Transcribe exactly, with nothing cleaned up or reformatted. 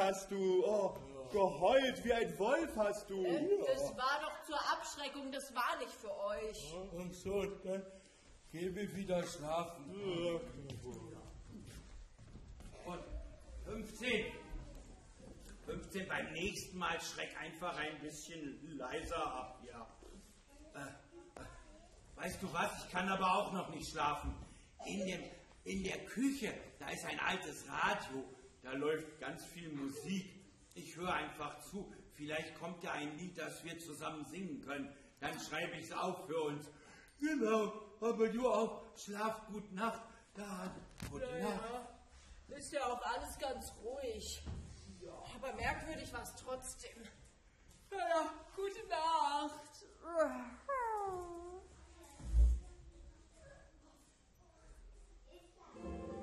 hast du oh, geheult, wie ein Wolf hast du. Äh, das war doch zur Abschreckung, das war nicht für euch. Und so, dann geh wir wieder schlafen. Und fünfzehn. fünfzehn, beim nächsten Mal schreck einfach ein bisschen leiser ab, ja. Äh, äh, weißt du was, ich kann aber auch noch nicht schlafen. In, dem, in der Küche, da ist ein altes Radio, da läuft ganz viel Musik. Ich höre einfach zu, vielleicht kommt ja ein Lied, das wir zusammen singen können. Dann schreibe ich es auf für uns. Genau, aber du auch, schlaf gut Nacht. Da, gute Ja, Nacht. ja. Ist ja auch alles ganz ruhig. Ja. Aber merkwürdig war es trotzdem. Ja, gute Nacht.